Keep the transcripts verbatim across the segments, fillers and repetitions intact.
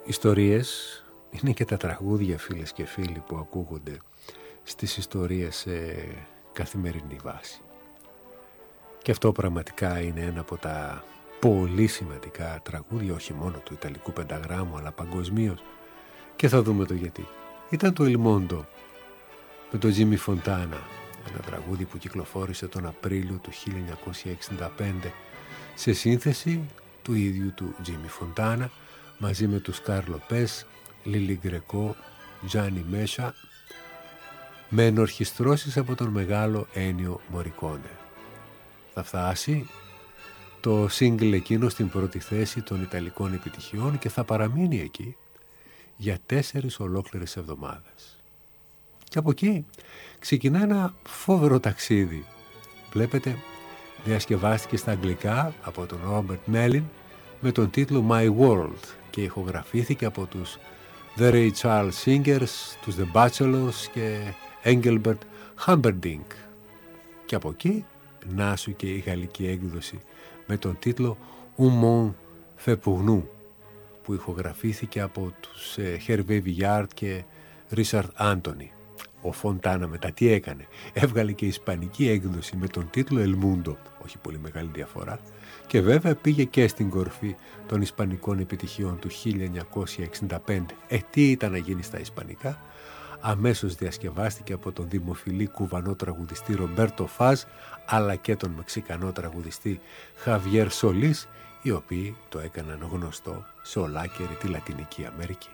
Ιστορίες είναι και τα τραγούδια, φίλες και φίλοι, που ακούγονται στις ιστορίες σε καθημερινή βάση. Και αυτό πραγματικά είναι ένα από τα πολύ σημαντικά τραγούδια, όχι μόνο του Ιταλικού Πενταγράμμου, αλλά παγκοσμίως. Και θα δούμε το γιατί. Ήταν το Il Mondo με τον Τζίμι Φοντάνα, ένα τραγούδι που κυκλοφόρησε τον Απρίλιο του χίλια εννιακόσια εξήντα πέντε σε σύνθεση του ίδιου του Τζίμι Φοντάνα, μαζί με τους Κάρλο Πες, Λίλι Γκρεκό, Τζάνι Μέσα, με ενορχιστρώσεις από τον μεγάλο Ένιο Μορικόνε. Θα φτάσει το σύγκλ εκείνο στην πρώτη θέση των Ιταλικών επιτυχιών και θα παραμείνει εκεί για τέσσερις ολόκληρες εβδομάδες. Και από εκεί ξεκινά ένα φόβερο ταξίδι. Βλέπετε, διασκευάστηκε στα αγγλικά από τον Ρόμπερτ Μέλιν με τον τίτλο My World και ηχογραφήθηκε από τους The Ray Charles Singers, τους The Bachelors και Engelbert Humperdinck. Και από εκεί να σου και η γαλλική έκδοση με τον τίτλο Un Monde fait pour nous, που ηχογραφήθηκε από τους Hervé Villard και Richard Anthony. Ο Φοντάνα μετά τι έκανε? Έβγαλε και ισπανική έκδοση με τον τίτλο El Mundo, όχι πολύ μεγάλη διαφορά, και βέβαια πήγε και στην κορφή των ισπανικών επιτυχιών του χίλια εννιακόσια εξήντα πέντε. Ε, τι ήταν να γίνει στα ισπανικά? Αμέσως διασκευάστηκε από τον δημοφιλή κουβανό τραγουδιστή Ρομπέρτο Φάζ, αλλά και τον μεξικανό τραγουδιστή Χαβιέρ Σολής, οι οποίοι το έκαναν γνωστό σε ολάκερη τη Λατινική Αμερική.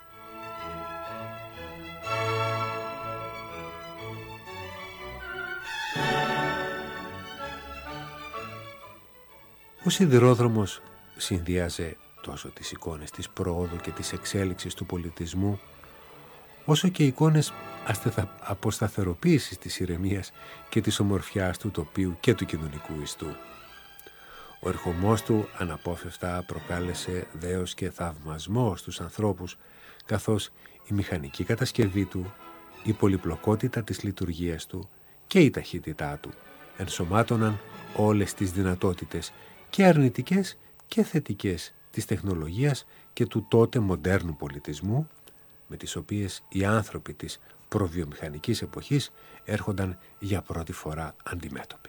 Ο σιδηρόδρομος συνδυάζε τόσο τις εικόνες της πρόοδου και της εξέλιξης του πολιτισμού, όσο και εικόνες αποσταθεροποίησης της ηρεμίας και της ομορφιάς του τοπίου και του κοινωνικού ιστού. Ο ερχομός του αναπόφευκτα προκάλεσε δέος και θαυμασμό στους ανθρώπους, καθώς η μηχανική κατασκευή του, η πολυπλοκότητα της λειτουργίας του και η ταχύτητά του ενσωμάτωναν όλες τις δυνατότητες και αρνητικές και θετικές της τεχνολογίας και του τότε μοντέρνου πολιτισμού, με τις οποίες οι άνθρωποι της προβιομηχανικής εποχής έρχονταν για πρώτη φορά αντιμέτωποι.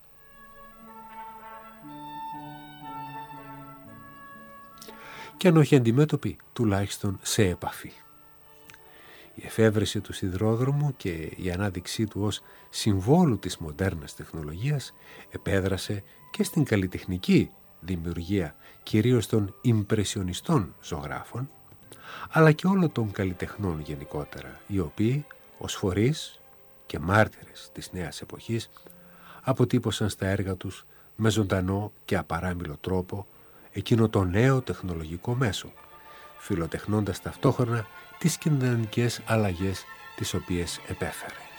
Και αν όχι αντιμέτωποι, τουλάχιστον σε επαφή. Η εφεύρεση του σιδηρόδρομου και η ανάδειξή του ως συμβόλου της μοντέρνας τεχνολογίας επέδρασε και στην καλλιτεχνική δημιουργία, κυρίως των ιμπρεσιονιστών ζωγράφων, αλλά και όλων των καλλιτεχνών γενικότερα, οι οποίοι ως φορείς και μάρτυρες της νέας εποχής αποτύπωσαν στα έργα τους με ζωντανό και απαράμιλο τρόπο εκείνο το νέο τεχνολογικό μέσο, φιλοτεχνώντας ταυτόχρονα τις κοινωνικές αλλαγές τις οποίες επέφερε.